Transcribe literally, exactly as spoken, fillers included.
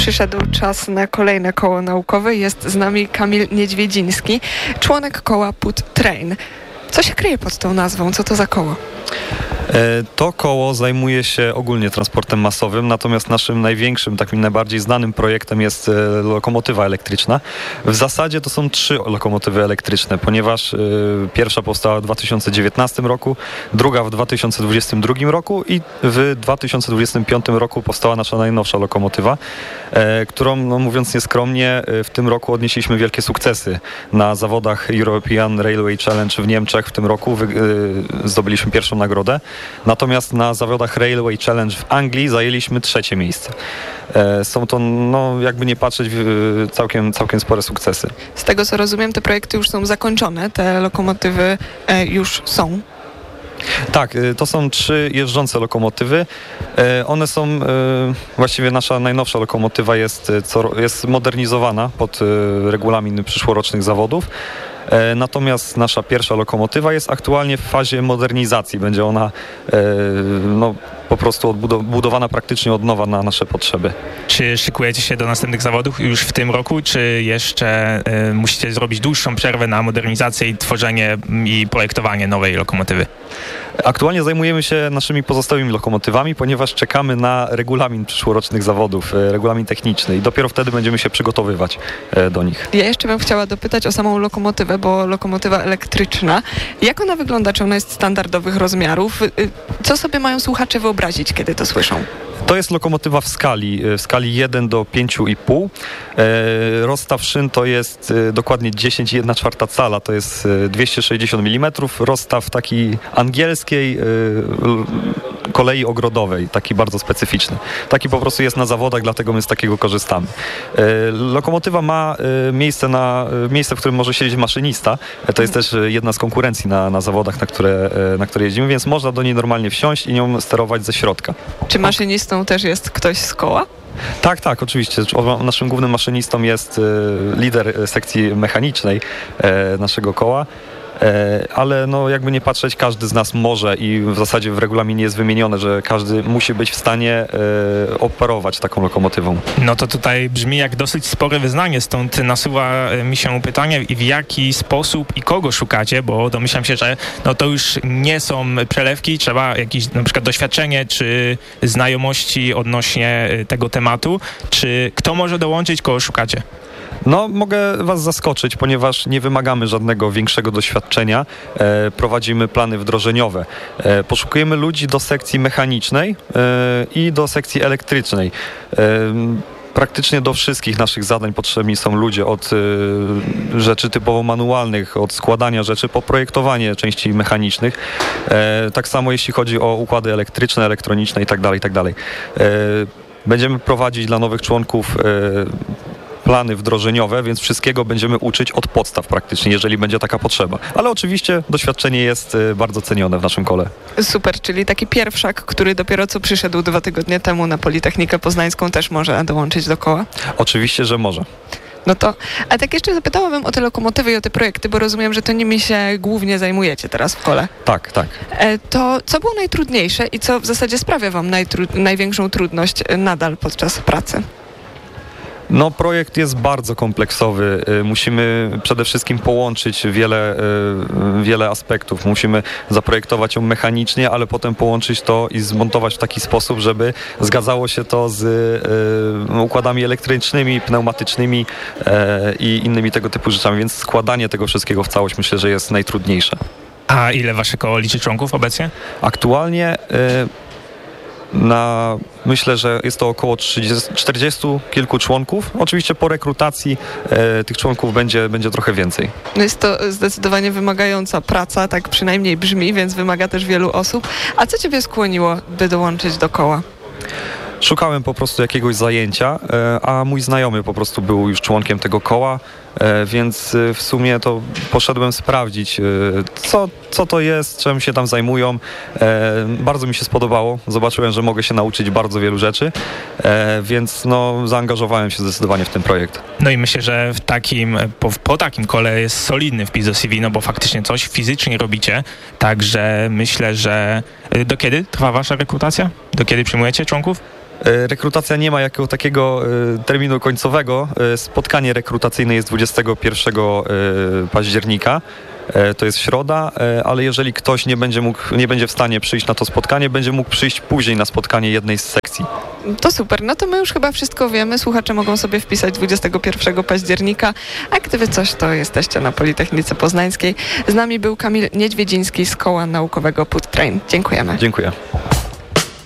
Przyszedł czas na kolejne koło naukowe. Jest z nami Kamil Niedźwiedziński, członek koła Put Train. Co się kryje pod tą nazwą? Co to za koło? To koło zajmuje się ogólnie transportem masowym, natomiast naszym największym, takim najbardziej znanym projektem jest lokomotywa elektryczna. W zasadzie to są trzy lokomotywy elektryczne, ponieważ pierwsza powstała w dwa tysiące dziewiętnastym roku, druga w dwa tysiące dwudziestym drugim roku i w dwa tysiące dwudziestym piątym roku powstała nasza najnowsza lokomotywa, którą, no mówiąc nieskromnie, w tym roku odnieśliśmy wielkie sukcesy na zawodach European Railway Challenge w Niemczech. W tym roku zdobyliśmy pierwszą nagrodę. Natomiast na zawodach Railway Challenge w Anglii zajęliśmy trzecie miejsce. Są to, no jakby nie patrzeć, całkiem, całkiem spore sukcesy. Z tego co rozumiem, te projekty już są zakończone, te lokomotywy już są. Tak, to są trzy jeżdżące lokomotywy. One są, właściwie nasza najnowsza lokomotywa jest, jest modernizowana pod regulamin przyszłorocznych zawodów. Natomiast nasza pierwsza lokomotywa jest aktualnie w fazie modernizacji. Będzie ona no, po prostu odbudowana praktycznie od nowa na nasze potrzeby. Czy szykujecie się do następnych zawodów już w tym roku, czy jeszcze y, musicie zrobić dłuższą przerwę na modernizację i tworzenie i projektowanie nowej lokomotywy? Aktualnie zajmujemy się naszymi pozostałymi lokomotywami, ponieważ czekamy na regulamin przyszłorocznych zawodów, regulamin techniczny i dopiero wtedy będziemy się przygotowywać do nich. Ja jeszcze bym chciała dopytać o samą lokomotywę, bo lokomotywa elektryczna, jak ona wygląda? Czy ona jest standardowych rozmiarów? Co sobie mają słuchacze wyobrazić, kiedy to słyszą? To jest lokomotywa w skali, w skali jeden do pięciu i pół. E, rozstaw szyn to jest e, dokładnie dziesięć i jedna czwarta cala, to jest e, dwieście sześćdziesiąt milimetrów. Rozstaw taki angielskiej e, kolei ogrodowej, taki bardzo specyficzny. Taki po prostu jest na zawodach, dlatego my z takiego korzystamy. E, lokomotywa ma e, miejsce, na, e, miejsce, w którym może siedzieć maszynista. E, to jest też jedna z konkurencji na, na zawodach, na które, e, na które jeździmy, więc można do niej normalnie wsiąść i nią sterować ze środka. Czy maszynistą też jest ktoś z koła? Tak, tak, oczywiście. Naszym głównym maszynistą jest lider sekcji mechanicznej naszego koła. Ale no jakby nie patrzeć, każdy z nas może i w zasadzie w regulaminie jest wymienione, że każdy musi być w stanie e, operować taką lokomotywą. No to tutaj brzmi jak dosyć spore wyznanie, stąd nasuwa mi się pytanie, w jaki sposób i kogo szukacie, bo domyślam się, że no to już nie są przelewki, trzeba jakieś na przykład doświadczenie czy znajomości odnośnie tego tematu, czy kto może dołączyć, kogo szukacie? No, mogę was zaskoczyć, ponieważ nie wymagamy żadnego większego doświadczenia. E, prowadzimy plany wdrożeniowe. E, poszukujemy ludzi do sekcji mechanicznej e, i do sekcji elektrycznej. E, Praktycznie do wszystkich naszych zadań potrzebni są ludzie, od y, rzeczy typowo manualnych, od składania rzeczy po projektowanie części mechanicznych. E, tak samo jeśli chodzi o układy elektryczne, elektroniczne itd. itd. E, będziemy prowadzić dla nowych członków e, plany wdrożeniowe, więc wszystkiego będziemy uczyć od podstaw praktycznie, jeżeli będzie taka potrzeba. Ale oczywiście doświadczenie jest bardzo cenione w naszym kole. Super, czyli taki pierwszak, który dopiero co przyszedł dwa tygodnie temu na Politechnikę Poznańską, też może dołączyć do koła? Oczywiście, że może. No to, a tak jeszcze zapytałabym o te lokomotywy i o te projekty, bo rozumiem, że to nimi się głównie zajmujecie teraz w kole. Tak, tak. E, to co było najtrudniejsze i co w zasadzie sprawia wam najtru- największą trudność nadal podczas pracy? No, projekt jest bardzo kompleksowy. Musimy przede wszystkim połączyć wiele, wiele aspektów. Musimy zaprojektować ją mechanicznie, ale potem połączyć to i zmontować w taki sposób, żeby zgadzało się to z układami elektrycznymi, pneumatycznymi i innymi tego typu rzeczami. Więc składanie tego wszystkiego w całość myślę, że jest najtrudniejsze. A ile wasze koło liczy członków obecnie? Aktualnie na, myślę, że jest to około czterdziestu kilku członków. Oczywiście po rekrutacji e, tych członków będzie, będzie trochę więcej. No jest to zdecydowanie wymagająca praca, tak przynajmniej brzmi, więc wymaga też wielu osób. A co ciebie skłoniło, by dołączyć do koła? Szukałem po prostu jakiegoś zajęcia, a mój znajomy po prostu był już członkiem tego koła, więc w sumie to poszedłem sprawdzić, co, co to jest, czym się tam zajmują. Bardzo mi się spodobało, zobaczyłem, że mogę się nauczyć bardzo wielu rzeczy, więc no, zaangażowałem się zdecydowanie w ten projekt. No i myślę, że w takim, po, po takim kole jest solidny wpis do C V, no bo faktycznie coś fizycznie robicie, także myślę, że do kiedy trwa wasza rekrutacja? Do kiedy przyjmujecie członków? Rekrutacja nie ma jakiego takiego terminu końcowego. Spotkanie rekrutacyjne jest dwudziestego pierwszego października. To jest środa, ale jeżeli ktoś nie będzie mógł, nie będzie w stanie przyjść na to spotkanie, będzie mógł przyjść później na spotkanie jednej z sekcji. To super, no to my już chyba wszystko wiemy. Słuchacze mogą sobie wpisać dwudziestego pierwszego października, a gdyby coś, to jesteście na Politechnice Poznańskiej. Z nami był Kamil Niedźwiedziński z Koła Naukowego PUT Train. Dziękujemy. Dziękuję.